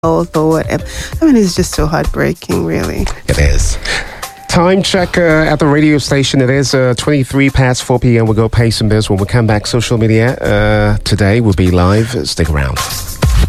health or whatever. I mean, it's just so heartbreaking, really. It is. Time check at the radio station. It is 23 past 4 p.m. We'll go pay some bills. When we come back, social media today will be live. Stick around.